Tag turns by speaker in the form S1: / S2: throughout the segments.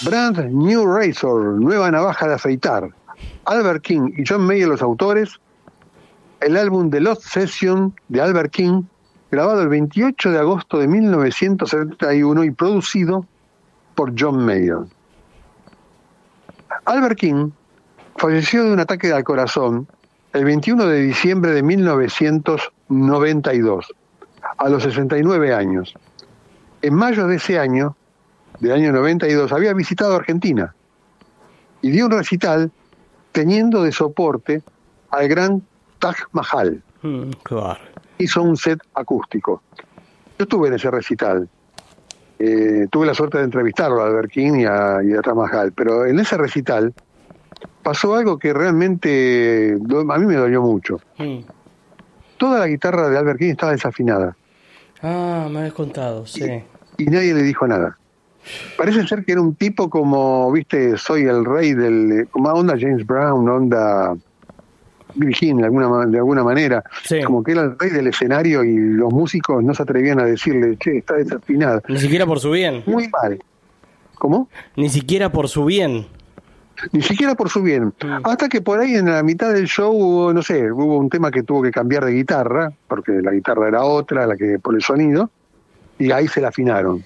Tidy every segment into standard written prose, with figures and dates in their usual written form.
S1: Brand New Razor, nueva navaja de afeitar. Albert King y John Mayer los autores. El álbum The Lost Session de Albert King, grabado el 28 de agosto de 1971 y producido por John Mayer. Albert King falleció de un ataque al corazón el 21 de diciembre de 1992, a los 69 años. En mayo de ese año, del año 92, había visitado Argentina y dio un recital teniendo de soporte al gran Taj Mahal.
S2: Claro.
S1: Hizo un set acústico. Yo estuve en ese recital. Tuve la suerte de entrevistarlo a Albert King y a Taj Mahal, pero en ese recital pasó algo que realmente a mí me dolió mucho. Toda la guitarra de Albert King estaba desafinada.
S2: Ah, me habías contado, sí.
S1: Y nadie le dijo nada. Parece ser que era un tipo como, viste, soy el rey del... como onda James Brown, onda B.B. King de alguna manera.
S2: Sí.
S1: Como que era el rey del escenario y los músicos no se atrevían a decirle, che, está desafinada.
S2: Ni siquiera por su bien.
S1: Muy mal. ¿Cómo?
S2: Ni siquiera por su bien.
S1: Ni siquiera por su bien. Hasta que por ahí en la mitad del show hubo, no sé, hubo un tema que tuvo que cambiar de guitarra, porque la guitarra era otra, la que por el sonido, y ahí se la afinaron.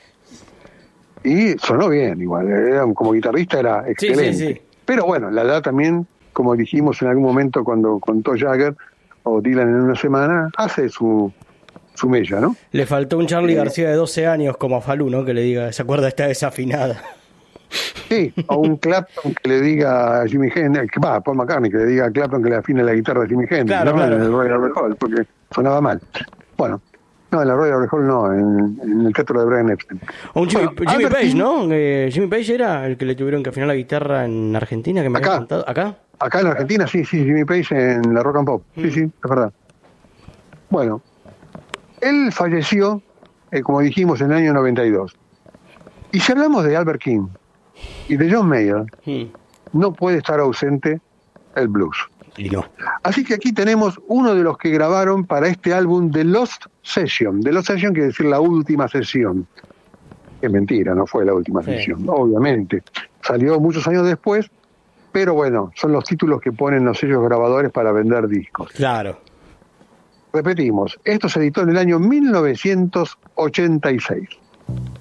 S1: Y sonó bien, igual, como guitarrista era excelente.
S2: Sí, sí, sí.
S1: Pero bueno, la edad también, como dijimos en algún momento cuando contó Jagger o Dylan en una semana, hace su mella, ¿no?
S2: Le faltó un Charly García de 12 años como a Falú, ¿no? Que le diga, ¿se acuerda? Está desafinada.
S1: Sí, o un Clapton que le diga a Jimi Hendrix, Paul McCartney que le diga a Clapton que le afine la guitarra de Jimi Hendrix,
S2: Claro,
S1: ¿no?
S2: claro.
S1: En el Royal Albert Hall, porque sonaba mal. Bueno, no, en la Royal Albert Hall no, en el teatro de Brian Epstein.
S2: O un Jimmy
S1: Albert
S2: Page,
S1: King,
S2: ¿no? Jimmy Page era el que le tuvieron que afinar la guitarra en Argentina, que me habías contado. ¿Acá?
S1: Acá en Argentina, sí, Jimmy Page en la Rock and Pop. Sí, sí, es verdad. Bueno, él falleció, como dijimos, en el año 92. Y si hablamos de Albert King y de John Mayer, no puede estar ausente el blues.
S2: Y no.
S1: Así que aquí tenemos uno de los que grabaron para este álbum The Lost Session. The Lost Session quiere decir la última sesión. Es mentira, no fue la última sesión, obviamente. Salió muchos años después, pero bueno, son los títulos que ponen los sellos grabadores para vender discos.
S2: Claro.
S1: Repetimos, esto se editó en el año 1986.